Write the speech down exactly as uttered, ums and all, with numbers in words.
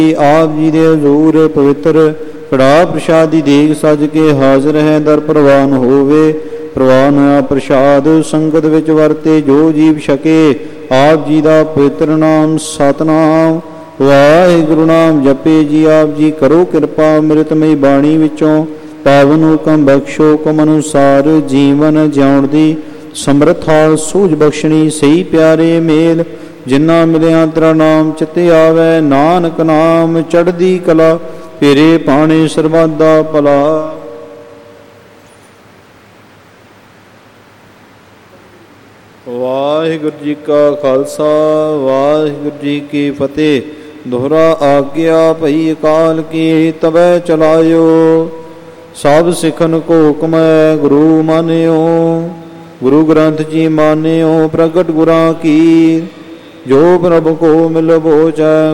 ਆਪ ਜੀ ਦੇ ਹਜ਼ੂਰ ਪਵਿੱਤਰ ਕੜਾ ਪ੍ਰਸ਼ਾਦੀ ਦੇਗ ਸਜ ਕੇ ਹਾਜ਼ਰ ਹੈ। ਦਰ ਪ੍ਰਵਾਨ ਹੋਵੇ, ਪ੍ਰਵਾਨ ਹੋਇਆ ਪ੍ਰਸ਼ਾਦ ਸੰਗਤ ਵਿੱਚ ਵਰਤੇ ਜੋ ਜੀਵ ਛਕੇ। ਆਪ ਜੀ ਦਾ ਪਵਿੱਤਰ ਨਾਮ ਸਤਨਾਮ ਵਾਹਿਗੁਰੂ ਨਾਮ ਜਪੇ ਜੀ। ਆਪ ਜੀ ਕਰੋ ਕਿਰਪਾ ਅੰਮ੍ਰਿਤਮਈ ਬਾਣੀ ਵਿੱਚੋਂ ਪਾਵਨ ਹੁਕਮ ਬਖਸ਼ੋ। ਹੁਕਮ ਅਨੁਸਾਰ ਜੀਵਨ ਜਿਉਣ ਦੀ ਸਮਰੱਥਾ ਸੂਝ ਬਖਸ਼ਣੀ। ਸਹੀ ਪਿਆਰੇ ਮੇਲ ਜਿਨ੍ਹਾਂ ਮਿਲਿਆ ਤੇਰਾ ਨਾਮ ਚਿੱਤੇ ਆਵੈ। ਨਾਨਕ ਨਾਮ ਚੜ੍ਹਦੀ ਕਲਾ ਫੇਰੇ ਪਾਣੇ ਸਰਬੱਤ ਦਾ ਭਲਾ। ਵਾਹਿਗੁਰੂ ਜੀ ਕਾ ਖਾਲਸਾ ਵਾਹਿਗੁਰੂ ਜੀ ਕੀ ਫਤਿਹ। ਦੋਹਰਾ ਆਗਿਆ ਭਈ ਅਕਾਲ ਕੀ ਤਬੈ ਚਲਾਇਓ। ਸਭ ਸਿੱਖਨ ਕੋ ਹੁਕਮ ਹੈ ਗੁਰੂ ਮਾਨਿਓ। ਗੁਰੂ ਗ੍ਰੰਥ ਜੀ ਮਾਨਿਓ ਪ੍ਰਗਟ ਗੁਰਾਂ ਕੀ। ਜੋ ਪ੍ਰਭ ਕੋ ਮਿਲ ਬੋਚੈ